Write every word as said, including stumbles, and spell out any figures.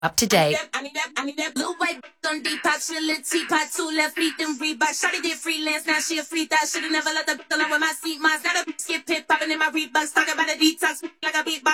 Up to date. I need that, I need that blue white on Depop, she a little teapot, two left feet, then Reebok. Shawty did freelance, now she a free thought. Should've never let the alone with my seat, mine's not a skip pit popping in my Reeboks. Talking about a detox like a beatbox.